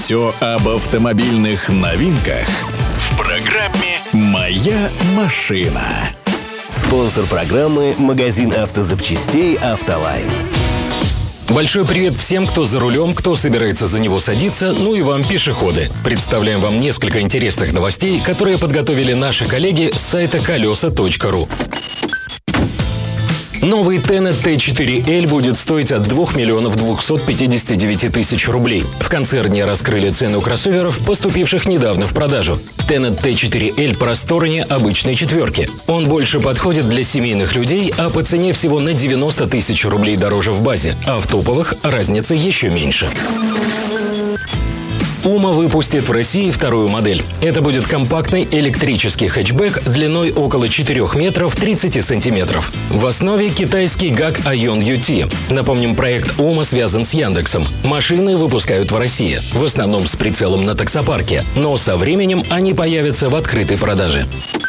Все об автомобильных новинках в программе «Моя машина». Спонсор программы — магазин автозапчастей «Автолайн». Большой привет всем, кто за рулем, кто собирается за него садиться, ну и вам, пешеходы. Представляем вам несколько интересных новостей, которые подготовили наши коллеги с сайта колеса.ру. Новый Tenet T4L будет стоить от 2 миллионов 259 тысяч рублей. В концерне раскрыли цену кроссоверов, поступивших недавно в продажу. Tenet T4L просторнее обычной четверки. Он больше подходит для семейных людей, а по цене всего на 90 тысяч рублей дороже в базе, а в топовых разница еще меньше. Ума выпустит в России вторую модель. Это будет компактный электрический хэтчбэк длиной около 4 метров 30 сантиметров. В основе китайский ГАК Aion UT. Напомним, проект Ума связан с Яндексом. Машины выпускают в России, в основном с прицелом на таксопарке, но со временем они появятся в открытой продаже.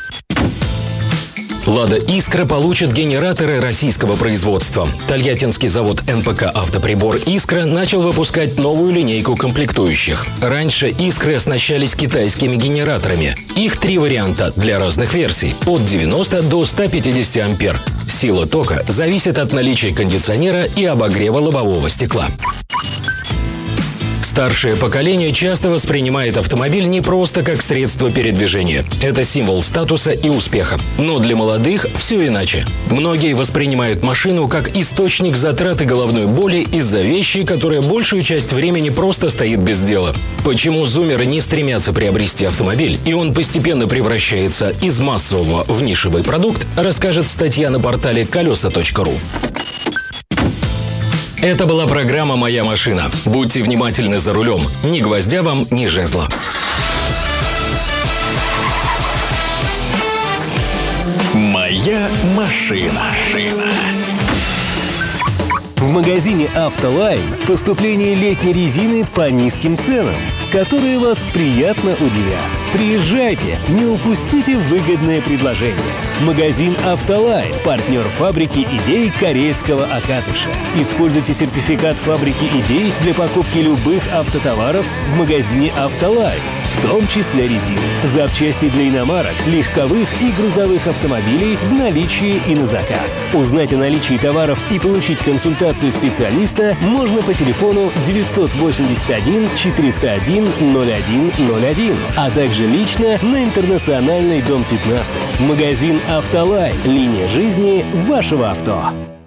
«Лада Искра» получит генераторы российского производства. Тольяттинский завод НПК «Автоприбор Искра» начал выпускать новую линейку комплектующих. Раньше «Искры» оснащались китайскими генераторами. Их 3 варианта для разных версий – от 90 до 150 ампер. Сила тока зависит от наличия кондиционера и обогрева лобового стекла. Старшее поколение часто воспринимает автомобиль не просто как средство передвижения. Это символ статуса и успеха. Но для молодых все иначе. Многие воспринимают машину как источник затрат и головной боли из-за вещи, которая большую часть времени просто стоит без дела. Почему зумеры не стремятся приобрести автомобиль, и он постепенно превращается из массового в нишевый продукт, расскажет статья на портале колеса.ру. Это была программа «Моя машина». Будьте внимательны за рулем. Ни гвоздя вам, ни жезла. «Моя машина». В магазине «Автолайн» поступление летней резины по низким ценам, которые вас приятно удивят. Приезжайте, не упустите выгодное предложение. Магазин «Автолайн» – партнер фабрики идей корейского Акатыша. Используйте сертификат фабрики идей для покупки любых автотоваров в магазине «Автолайн», в том числе резины, запчасти для иномарок, легковых и грузовых автомобилей в наличии и на заказ. Узнать о наличии товаров и получить консультацию специалиста можно по телефону 981 401 0101, а также лично на Интернациональной, дом 15. Магазин «Автолайн». Линия жизни вашего авто.